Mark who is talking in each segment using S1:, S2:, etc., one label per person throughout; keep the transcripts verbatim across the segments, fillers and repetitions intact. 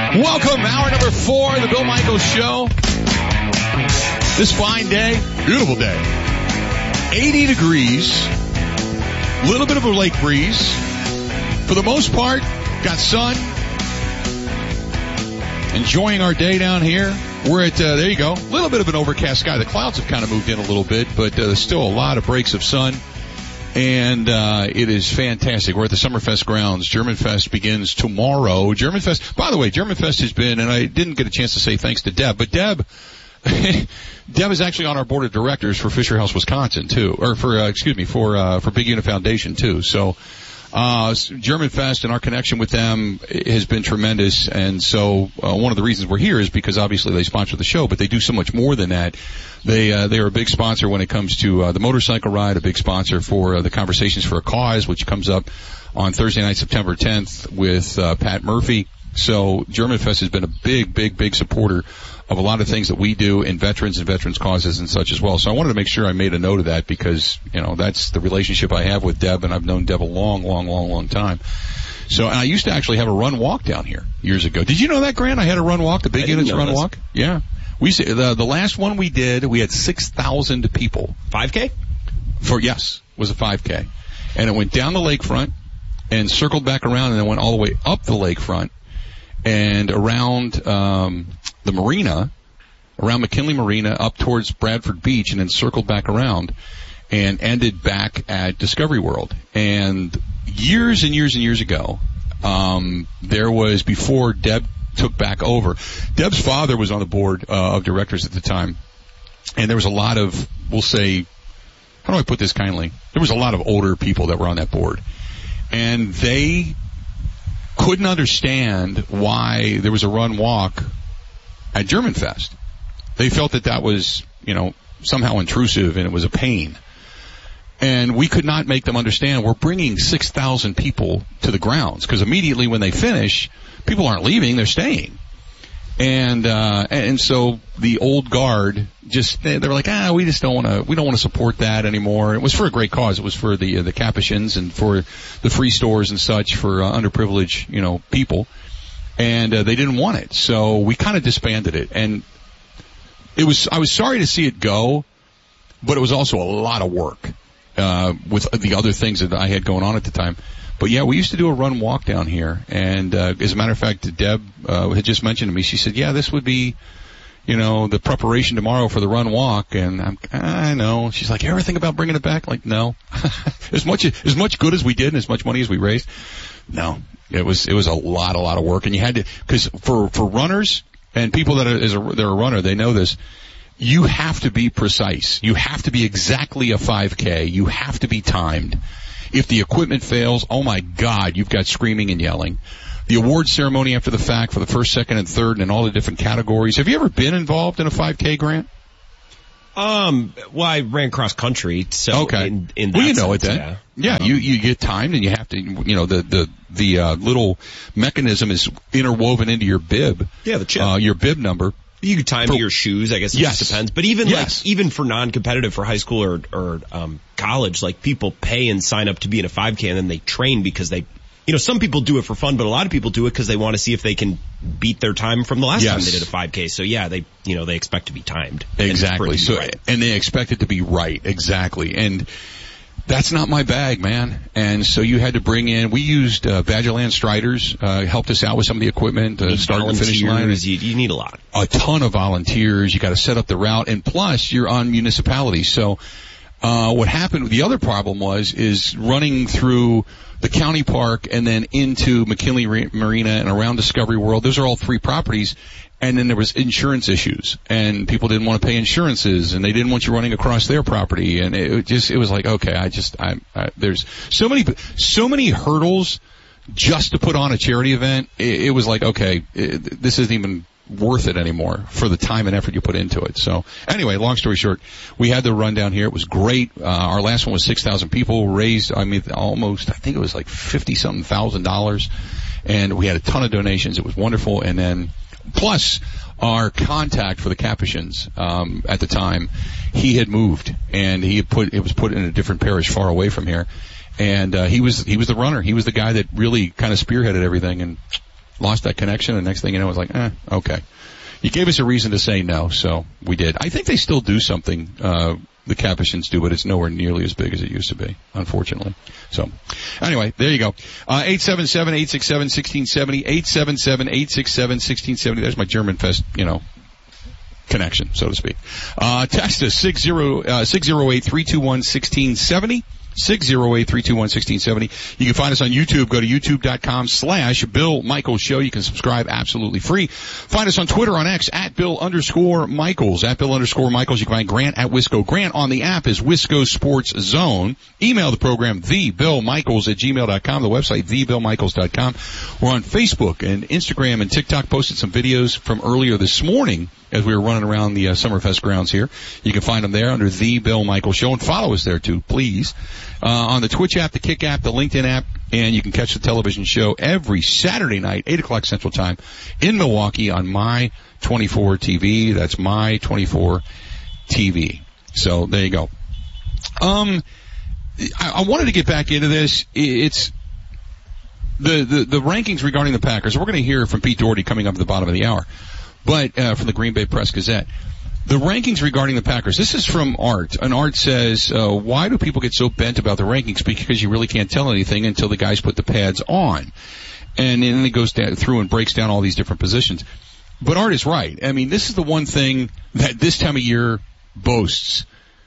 S1: Welcome, hour number four of the Bill Michaels Show. This fine day, beautiful day, eighty degrees, a little bit of a lake breeze. For the most part, got sun. Enjoying our day down here. We're at, uh, there you go, a little bit of an overcast sky. The clouds have kind of moved in a little bit, but uh, there's still a lot of breaks of sun. And uh it is fantastic. We're at the Summerfest grounds. Germanfest begins tomorrow. Germanfest, by the way, Germanfest has been, and I didn't get a chance to say thanks to Deb, but Deb, Deb is actually on our board of directors for Fisher House, Wisconsin, too, or for, uh, excuse me, for uh for Big Unit Foundation, too. So, uh Germanfest and our connection with them has been tremendous. And so, uh, one of the reasons we're here is because obviously they sponsor the show, but they do so much more than that. They uh, they are a big sponsor when it comes to uh, the motorcycle ride, a big sponsor for uh, the Conversations for a Cause, which comes up on Thursday night, September tenth, with uh, Pat Murphy. So Germanfest has been a big, big, big supporter of a lot of things that we do in veterans and veterans causes and such as well. So I wanted to make sure I made a note of that because, you know, that's the relationship I have with Deb, and I've known Deb a long, long, long, long time. So, and I used to actually have a run walk down here years ago. Did you know that, Grant? I had a run walk, the Big Units run
S2: this.
S1: walk? Yeah. We the the last one we did, we had six thousand people.
S2: five K?
S1: For yes, was a five K, and it went down the lakefront and circled back around, and then went all the way up the lakefront and around um the marina, around McKinley Marina, up towards Bradford Beach, and then circled back around and ended back at Discovery World. And years and years and years ago, um there was, before Deb took back over, Deb's father was on the board uh, of directors at the time, and there was a lot of, we'll say, how do I put this kindly? There was a lot of older people that were on that board, and they couldn't understand why there was a run walk at Germanfest. They felt that that was, you know, somehow intrusive and it was a pain. And we could not make them understand we're bringing six thousand people to the grounds, because immediately when they finish, people aren't leaving, they're staying. And, uh, and so the old guard just, they, they were like, ah, we just don't want to, we don't want to support that anymore. It was for a great cause. It was for the, uh, the Capuchins and for the free stores and such for uh, underprivileged, you know, people. And, uh, they didn't want it. So we kind of disbanded it. And it was, I was sorry to see it go, but it was also a lot of work, uh, with the other things that I had going on at the time. But yeah, we used to do a run walk down here, and uh, as a matter of fact, Deb uh, had just mentioned to me, she said, yeah, this would be, you know, the preparation tomorrow for the run walk. And I'm, I know. She's like, you ever think about bringing it back? Like, no. as much as much good as we did and as much money as we raised, no. It was it was a lot, a lot of work, and you had to, because for for runners and people that are is a, they're a runner, they know this. You have to be precise. You have to be exactly a five K. You have to be timed. If the equipment fails, oh my God, you've got screaming and yelling. The award ceremony after the fact for the first, second, and third, and all the different categories. Have you ever been involved in a five K, Grant?
S2: Um, well, I ran cross country, so
S1: okay.
S2: in, in that
S1: well, you know
S2: sense,
S1: it then.
S2: Yeah,
S1: yeah
S2: um,
S1: you you get timed, and you have to, you know, the the the uh, little mechanism is interwoven into your bib.
S2: Yeah, the chip.
S1: Uh, your bib number.
S2: You could time
S1: for,
S2: your shoes, I guess it
S1: yes.
S2: just depends. But even
S1: yes.
S2: like even for non-competitive, for high school or or um college, like people pay and sign up to be in a five K, and then they train because they, you know, some people do it for fun, but a lot of people do it because they want to see if they can beat their time from the last
S1: yes.
S2: time they did a five K. So yeah, they, you know, they expect to be timed.
S1: Exactly.
S2: And
S1: so
S2: right.
S1: and they expect it to be right. Exactly. And that's not my bag, man. And so you had to bring in, we used uh, Badgerland Striders, uh, helped us out with some of the equipment, uh, start and finish line.
S2: You, you need a lot.
S1: A ton of volunteers. You got to set up the route, and plus you're on municipalities. So uh what happened, the other problem was, is running through the county park and then into McKinley Marina and around Discovery World. Those are all three properties. And then there was insurance issues, and people didn't want to pay insurances, and they didn't want you running across their property, and it just, it was like, okay, I just, I, I there's so many, so many hurdles just to put on a charity event. It, it was like, okay, it, this isn't even worth it anymore for the time and effort you put into it. So anyway, long story short, we had the run down here. It was great. Uh, our last one was six thousand people raised. I mean, almost, I think it was like fifty something thousand dollars, and we had a ton of donations. It was wonderful. And then, plus, our contact for the Capuchins, um, at the time, he had moved, and he had put, it was put in a different parish far away from here. And, uh, he was, he was the runner. He was the guy that really kind of spearheaded everything, and lost that connection, and next thing you know, it was like, eh, okay. You gave us a reason to say no, so we did. I think they still do something, uh, the Capuchins do, but it's nowhere nearly as big as it used to be, unfortunately. So, anyway, there you go. Uh, eight seven seven, eight six seven, one six seven zero, eight seven seven, eight six seven, one six seven zero. There's my German Fest, you know, connection, so to speak. Uh, text us, six zero, uh, six zero eight, three two one, one six seven zero. six zero eight, three two one, one six seven zero. You can find us on YouTube. Go to youtube.com slash Bill Michaels Show. You can subscribe absolutely free. Find us on Twitter, on X, at Bill underscore Michaels. At Bill underscore Michaels. You can find Grant at Wisco Grant. On the app is Wisco Sports Zone. Email the program, thebillmichaels at gmail dot com. The website, the bill michaels dot com. We're on Facebook and Instagram and TikTok. Posted some videos from earlier this morning as we were running around the uh, Summerfest grounds here. You can find them there under The Bill Michaels Show, and follow us there too, please. Uh, on the Twitch app, the Kick app, the LinkedIn app, and you can catch the television show every Saturday night, eight o'clock Central Time, in Milwaukee on My twenty-four T V. That's My twenty-four T V. So there you go. Um, I, I wanted to get back into this. It's the, the, the rankings regarding the Packers. We're going to hear from Pete Doherty coming up at the bottom of the hour, but uh, from the Green Bay Press Gazette. The rankings regarding the Packers. This is from Art. And Art says, uh, why do people get so bent about the rankings? Because you really can't tell anything until the guys put the pads on. And then he goes down, through and breaks down all these different positions. But Art is right. I mean, this is the one thing that this time of year boasts.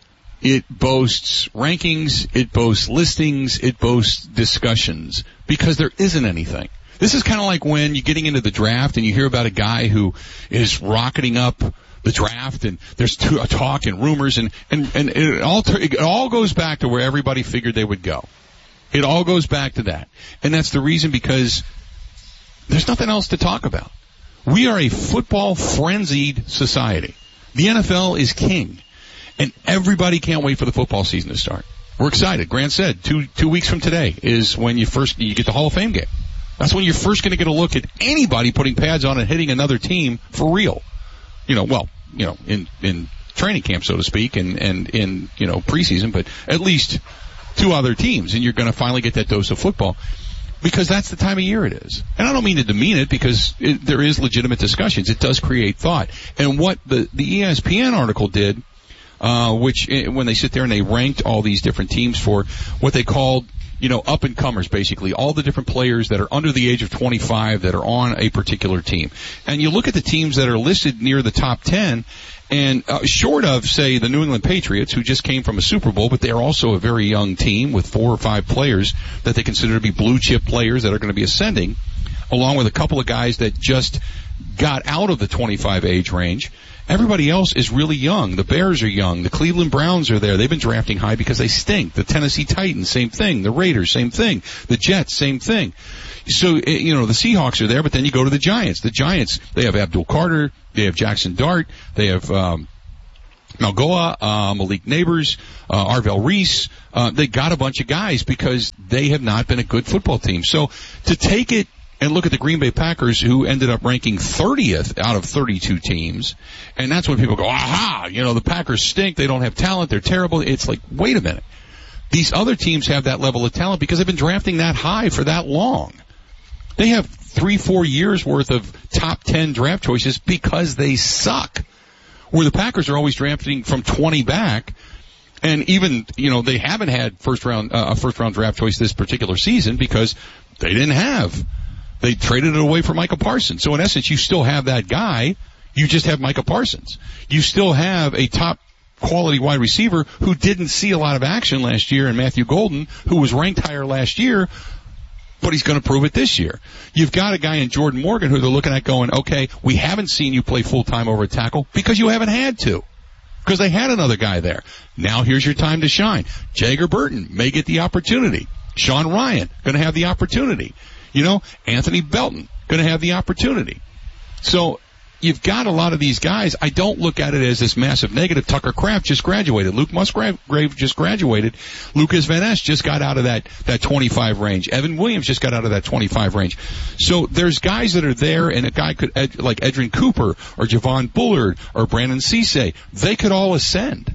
S1: It boasts rankings, it boasts listings, it boasts discussions. Because there isn't anything. This is kind of like when you're getting into the draft and you hear about a guy who is rocketing up the draft, and there's two, a talk and rumors, and, and, and it all, it all goes back to where everybody figured they would go. It all goes back to that. And that's the reason, because there's nothing else to talk about. We are a football frenzied society. The N F L is king. And everybody can't wait for the football season to start. We're excited. Grant said two, two weeks from today is when you first, you get the Hall of Fame game. That's when you're first going to get a look at anybody putting pads on and hitting another team for real. You know, well, you know, in, in training camp, so to speak, and, and in, you know, preseason, but at least two other teams, and you're going to finally get that dose of football, because that's the time of year it is. And I don't mean to demean it, because it, there is legitimate discussions. It does create thought. And what the, the E S P N article did, uh, which, when they sit there and they ranked all these different teams for what they called, you know, up-and-comers, basically, all the different players that are under the age of twenty-five that are on a particular team. And you look at the teams that are listed near the top ten, and uh, short of, say, the New England Patriots, who just came from a Super Bowl, but they are also a very young team with four or five players that they consider to be blue-chip players that are going to be ascending, along with a couple of guys that just got out of the twenty-five age range. Everybody else is really young. The Bears are young. The Cleveland Browns are there. They've been drafting high because they stink. The Tennessee Titans, same thing. The Raiders, same thing. The Jets, same thing. So, you know, the Seahawks are there, but then you go to the Giants. The Giants, they have Abdul Carter. They have Jackson Dart. They have, um, Malgoa, uh, Malik Neighbors, uh, Arvell Reese. Uh, they got a bunch of guys because they have not been a good football team. So to take it and look at the Green Bay Packers, who ended up ranking thirtieth out of thirty-two teams. And that's when people go, aha, you know, the Packers stink. They don't have talent. They're terrible. It's like, wait a minute. These other teams have that level of talent because they've been drafting that high for that long. They have three, four years worth of top ten draft choices because they suck. Where the Packers are always drafting from twenty back. And even, you know, they haven't had first round, uh, a first round draft choice this particular season because they didn't have. They traded it away for Micah Parsons. So in essence, you still have that guy. You just have Micah Parsons. You still have a top quality wide receiver who didn't see a lot of action last year, and Matthew Golden, who was ranked higher last year, but he's going to prove it this year. You've got a guy in Jordan Morgan who they're looking at going, okay, we haven't seen you play full-time over at tackle because you haven't had to. Because they had another guy there. Now here's your time to shine. Jagger Burton may get the opportunity. Sean Ryan going to have the opportunity. You know, Anthony Belton going to have the opportunity. So you've got a lot of these guys. I don't look at it as this massive negative. Tucker Kraft just graduated. Luke Musgrave just graduated. Lucas Van Ness just got out of that, that twenty-five range. Evan Williams just got out of that twenty-five range. So there's guys that are there, and a guy could, like Edrin Cooper or Javon Bullard or Brandon Cisse, they could all ascend.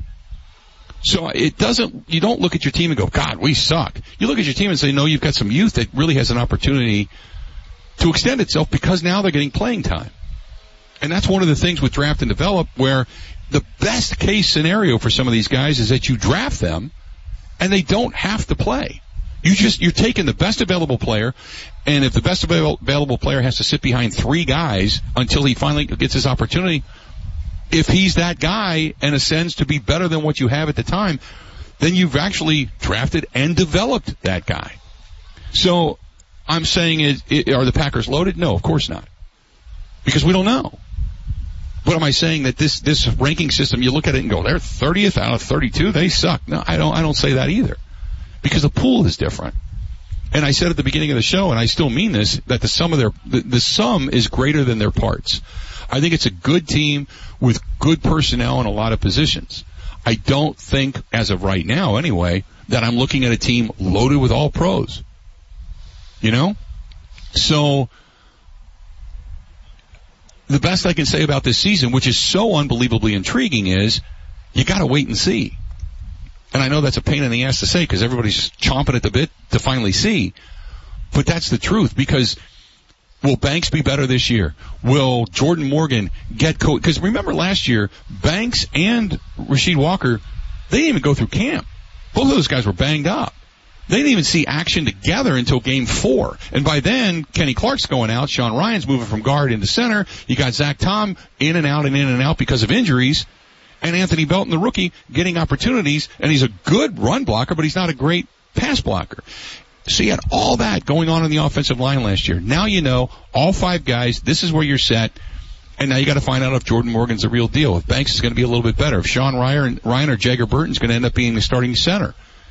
S1: So it doesn't, you don't look at your team and go, God, we suck. You look at your team and say, no, you've got some youth that really has an opportunity to extend itself because now they're getting playing time. And that's one of the things with draft and develop where the best case scenario for some of these guys is that you draft them and they don't have to play. You just, you're taking the best available player, and if the best available player has to sit behind three guys until he finally gets his opportunity, if he's that guy and ascends to be better than what you have at the time, then you've actually drafted and developed that guy. So I'm saying, is, are the Packers loaded? No, of course not. Because we don't know. What am I saying? That this, this ranking system, you look at it and go, they're thirtieth out of thirty-two, they suck. No, I don't, I don't say that either. Because the pool is different. And I said at the beginning of the show, and I still mean this, that the sum of their, the, the sum is greater than their parts. I think it's a good team with good personnel in a lot of positions. I don't think, as of right now anyway, that I'm looking at a team loaded with all pros. You know? So, the best I can say about this season, which is so unbelievably intriguing, is you gotta wait and see. And I know that's a pain in the ass to say because everybody's chomping at the bit to finally see. But that's the truth, because will Banks be better this year? Will Jordan Morgan get co- because remember last year, Banks and Rasheed Walker, they didn't even go through camp. Both of those guys were banged up. They didn't even see action together until game four. And by then, Kenny Clark's going out, Sean Ryan's moving from guard into center, you got Zach Tom in and out and in and out because of injuries, and Anthony Belton, the rookie, getting opportunities, and he's a good run blocker, but he's not a great pass blocker. So you had all that going on in the offensive line last year. Now you know, all five guys, this is where you're set, and now you got to find out if Jordan Morgan's the real deal, if Banks is going to be a little bit better, if Sean Ryan, Ryan or Jagger Burton's going to end up being the starting center.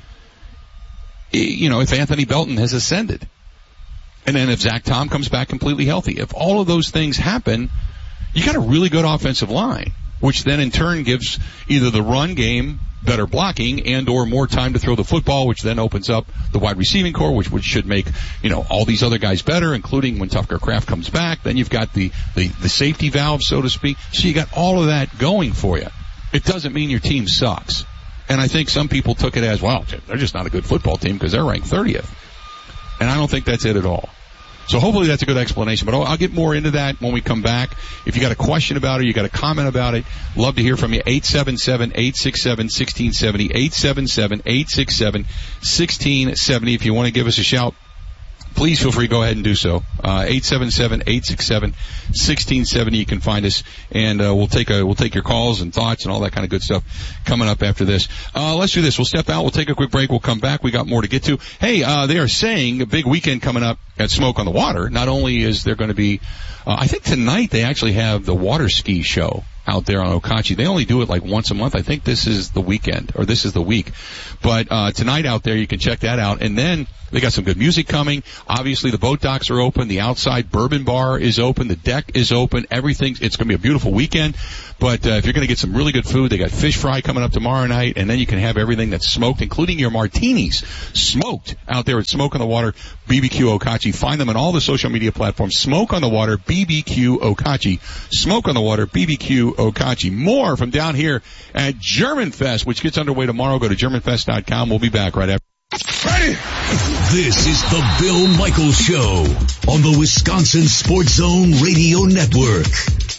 S1: You know, if Anthony Belton has ascended. And then if Zach Tom comes back completely healthy. If all of those things happen, you got a really good offensive line, which then in turn gives either the run game better blocking and or more time to throw the football, which then opens up the wide receiving core, which, which should make, you know, all these other guys better, including when Tucker Kraft comes back. Then you've got the, the, the safety valve, so to speak. So you got all of that going for you. It doesn't mean your team sucks. And I think some people took it as, well, they're just not a good football team because they're ranked thirtieth. And I don't think that's it at all. So hopefully that's a good explanation, but I'll, I'll get more into that when we come back. If you got a question about it, you got a comment about it, love to hear from you. eight seven seven, eight six seven, one six seven zero, eight seven seven, eight six seven, one six seven zero. If you want to give us a shout, please feel free to go ahead and do so. Uh, eight seven seven, eight six seven, one six seven zero. You can find us, and uh, we'll take a, we'll take your calls and thoughts and all that kind of good stuff coming up after this. Uh, let's do this. We'll step out. We'll take a quick break. We'll come back. We got more to get to. Hey, uh, they are saying a big weekend coming up at Smoke on the Water. Not only is there going to be, uh, I think tonight they actually have the water ski show out there on Okachi. They only do it like once a month. I think this is the weekend, or this is the week. But uh tonight out there, you can check that out. And then they got some good music coming. Obviously, the boat docks are open. The outside bourbon bar is open. The deck is open. Everything's, it's going to be a beautiful weekend. But uh, if you're going to get some really good food, they got fish fry coming up tomorrow night. And then you can have everything that's smoked, including your martinis, smoked out there at Smoke on the Water, B B Q Okachi. Find them on all the social media platforms. Smoke on the Water, B B Q Okachi. Smoke on the Water, B B Q Okachi. More from down here at German Fest, which gets underway tomorrow. Go to German Fest dot com. We'll be back right after.
S3: Ready? This is the Bill Michaels Show on the Wisconsin Sports Zone Radio Network.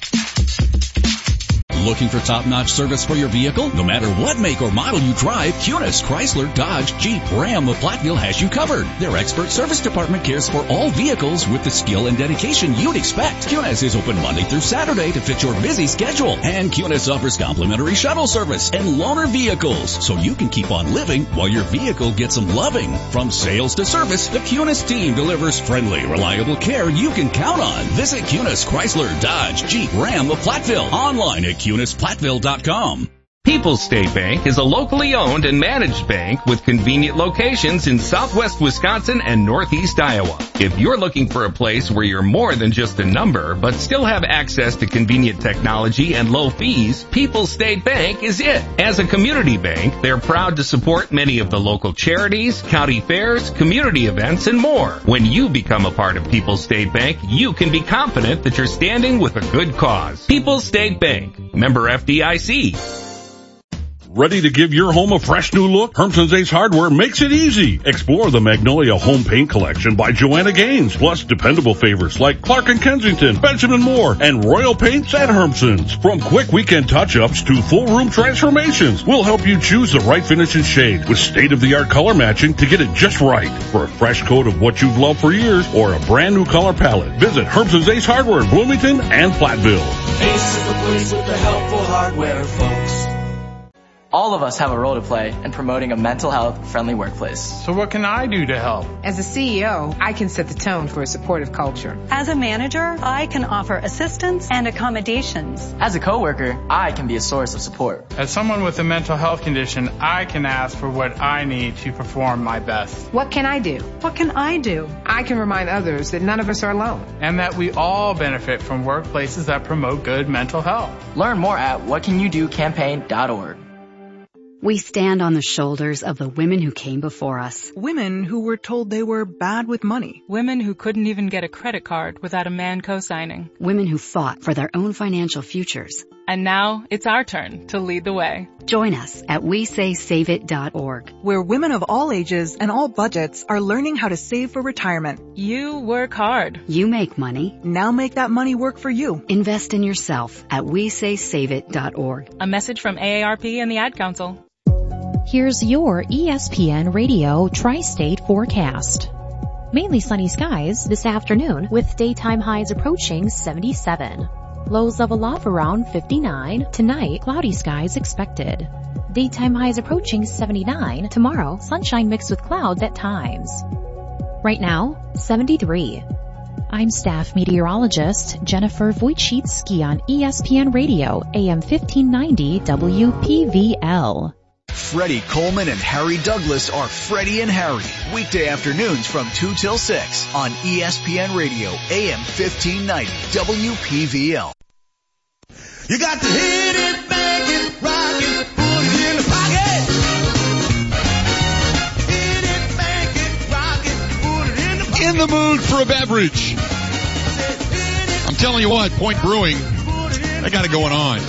S4: Looking for top-notch service for your vehicle? No matter what make or model you drive, Kunis, Chrysler, Dodge, Jeep, Ram, or Platteville has you covered. Their expert service department cares for all vehicles with the skill and dedication you'd expect. Kunis is open Monday through Saturday to fit your busy schedule. And Kunis offers complimentary shuttle service and loaner vehicles, so you can keep on living while your vehicle gets some loving. From sales to service, the Kunis team delivers friendly, reliable care you can count on. Visit Kunis, Chrysler, Dodge, Jeep, Ram, or Platteville online at Kunis Platteville dot com.
S5: People's State Bank is a locally owned and managed bank with convenient locations in southwest Wisconsin and northeast Iowa. If you're looking for a place where you're more than just a number, but still have access to convenient technology and low fees, People's State Bank is it. As a community bank, they're proud to support many of the local charities, county fairs, community events, and more. When you become a part of People's State Bank, you can be confident that you're standing with a good cause. People's State Bank, member F D I C.
S6: Ready to give your home a fresh new look? Hermson's Ace Hardware makes it easy. Explore the Magnolia Home Paint Collection by Joanna Gaines, plus dependable favorites like Clark and Kensington, Benjamin Moore, and Royal Paints at Hermson's. From quick weekend touch-ups to full room transformations, we'll help you choose the right finish and shade with state-of-the-art color matching to get it just right. For a fresh coat of what you've loved for years or a brand new color palette, visit Hermson's Ace Hardware in Bloomington and Platteville.
S7: Ace is the place with the helpful hardware, folks. All of us have a role to play in promoting a mental health friendly workplace.
S8: So what can I do to help?
S9: As a C E O, I can set the tone for a supportive culture.
S10: As a manager, I can offer assistance and accommodations.
S7: As a coworker, I can be a source of support.
S8: As someone with a mental health condition, I can ask for what I need to perform my best.
S9: What can I do?
S10: What can I do?
S9: I can remind others that none of us are alone.
S8: And that we all benefit from workplaces that promote good mental health.
S7: Learn more at what can you do campaign dot org.
S11: We stand on the shoulders of the women who came before us.
S12: Women who were told they were bad with money.
S13: Women who couldn't even get a credit card without a man co-signing.
S11: Women who fought for their own financial futures.
S13: And now it's our turn to lead the way.
S11: Join us at we say save it dot org,
S12: where women of all ages and all budgets are learning how to save for retirement.
S13: You work hard.
S11: You make money.
S12: Now make that money work for you.
S11: Invest in yourself at we say save it dot org.
S13: A message from A A R P and the Ad Council.
S14: Here's your E S P N Radio Tri-State forecast. Mainly sunny skies this afternoon with daytime highs approaching seventy-seven. Lows level off around fifty-nine. Tonight, cloudy skies expected. Daytime highs approaching seventy-nine. Tomorrow, sunshine mixed with clouds at times. Right now, seventy-three. I'm staff meteorologist Jennifer Wojcicki on E S P N Radio, A M fifteen ninety W P V L.
S15: Freddie Coleman and Harry Douglas are Freddie and Harry, weekday afternoons from two till six on E S P N Radio, A M fifteen ninety W P V L.
S16: You got to hit it, bang it, rock it, put it in the pocket. Hit it, bang it, rock it, put it in the pocket.
S1: In the mood for a beverage. I'm telling you what, Point Brewing, they got it going on.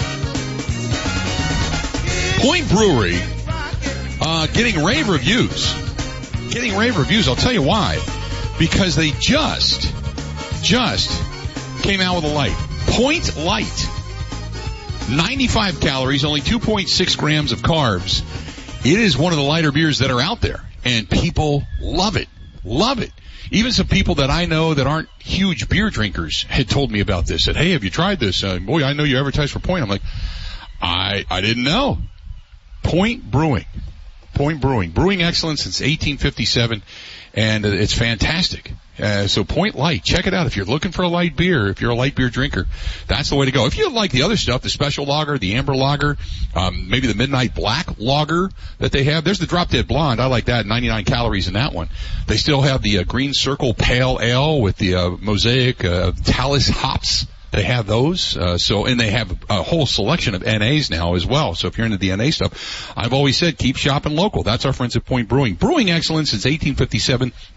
S1: Point Brewery, uh, getting rave reviews. Getting rave reviews. I'll tell you why. Because they just, just came out with a light. Point Light. ninety-five calories, only two point six grams of carbs. It is one of the lighter beers that are out there. And people love it. Love it. Even some people that I know that aren't huge beer drinkers had told me about this. Said, hey, have you tried this? Uh, boy, I know you advertise for Point. I'm like, I, I didn't know. Point Brewing. Point Brewing. Brewing excellence since eighteen fifty-seven, and it's fantastic. Uh, so Point Light, check it out. If you're looking for a light beer, if you're a light beer drinker, that's the way to go. If you like the other stuff, the special lager, the amber lager, um, maybe the midnight black lager that they have, there's the Drop Dead Blonde. I like that, ninety-nine calories in that one. They still have the uh, Green Circle Pale Ale with the uh, Mosaic uh, Talus hops. They have those, uh, so, and they have a whole selection of N As now as well. So if you're into the N A stuff, I've always said keep shopping local. That's our friends at Point Brewing. Brewing excellence since eighteen fifty-seven.